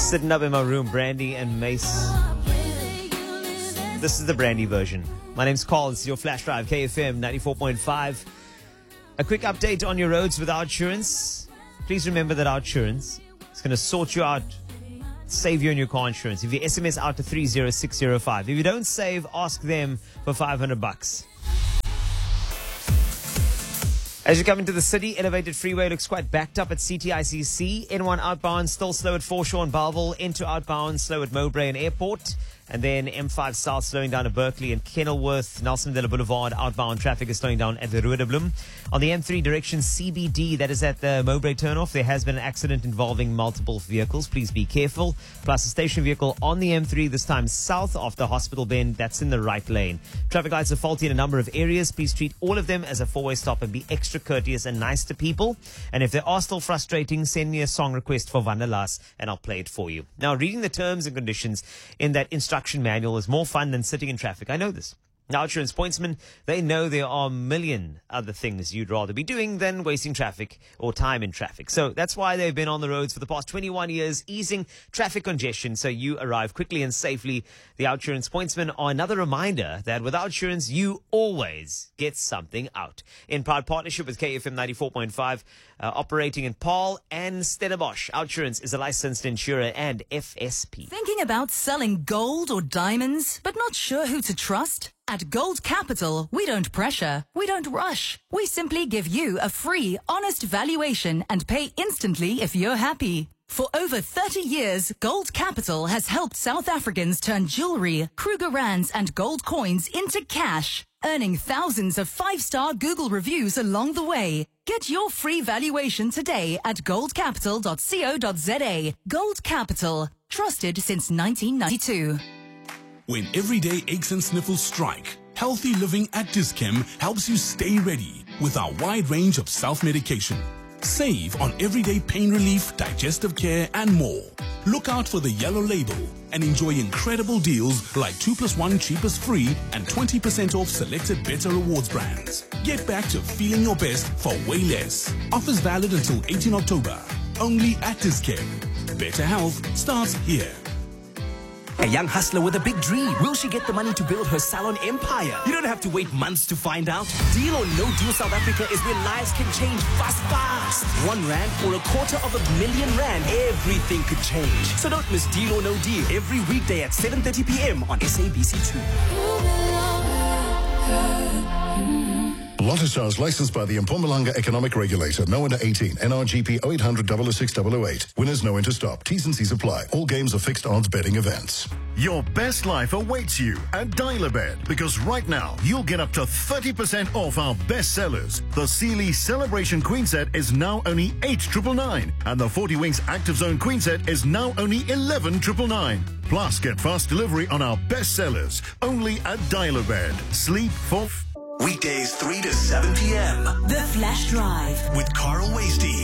Sitting up in my room, Brandy and Mace. This is the Brandy version. My name's Carl. This is your Flash Drive, KFM 94.5. A quick update on your roads with OUTsurance. Please remember that OUTsurance is going to sort you out, save you on your car insurance. If you SMS out to 30605. If you don't save, ask them for $500. As you come into the city, elevated freeway looks quite backed up at CTICC. N1 outbound still slow at Foreshore and Bellville. N2 outbound slow at Mowbray and Airport. And then M5 South slowing down at Berkeley and Kenilworth. Nelson Mandela Boulevard outbound traffic is slowing down at the Rooderbloem. On the M3 direction CBD, that is at the Mowbray turnoff, there has been an accident involving multiple vehicles. Please be careful. Plus a station vehicle on the M3, this time south of the Hospital Bend. That's in the right lane. Traffic lights are faulty in a number of areas. Please treat all of them as a four-way stop and be extra courteous and nice to people. And if they are still frustrating, send me a song request for Vanillas and I'll play it for you. Now, reading the terms and conditions in that instruction manual is more fun than sitting in traffic. I know this. Now, OUTsurance pointsmen, they know there are a million other things you'd rather be doing than wasting traffic or time in traffic. So that's why they've been on the roads for the past 21 years, easing traffic congestion so you arrive quickly and safely. The OUTsurance pointsmen are another reminder that with OUTsurance, you always get something out. In proud partnership with KFM 94.5, operating in Paarl and Stellenbosch, OUTsurance is a licensed insurer and FSP. Thinking about selling gold or diamonds, but not sure who to trust? At Gold Capital, we don't pressure, we don't rush. We simply give you a free, honest valuation and pay instantly if you're happy. For over 30 years, Gold Capital has helped South Africans turn jewelry, Kruger Rands and gold coins into cash, earning thousands of 5-star Google reviews along the way. Get your free valuation today at goldcapital.co.za. Gold Capital, trusted since 1992. When everyday aches and sniffles strike, Healthy Living at Dis-Chem helps you stay ready with our wide range of self-medication. Save on everyday pain relief, digestive care, and more. Look out for the yellow label and enjoy incredible deals like 2+1 cheapest free and 20% off selected Better Rewards brands. Get back to feeling your best for way less. Offers valid until 18 October. Only at Dis-Chem. Better health starts here. A young hustler with a big dream. Will she get the money to build her salon empire? You don't have to wait months to find out. Deal or No Deal South Africa is where lives can change fast. R1 or R250,000, everything could change. So don't miss Deal or No Deal every weekday at 7:30 p.m. on SABC2. Lotterstar is licensed by the Mpumalanga Economic Regulator. No under 18. NRGP 0800 006 008. Winners no enter stop. T's and C's apply. All games are fixed odds betting events. Your best life awaits you at Dial-A-Bed, because right now you'll get up to 30% off our best sellers. The Sealy Celebration Queen Set is now only 8,999, and the 40 Winks Active Zone Queen Set is now only 11,999. Plus, get fast delivery on our best sellers only at Dial-A-Bed. Sleep for Weekdays 3 to 7 p.m. The Flash Drive with Carl Wasty.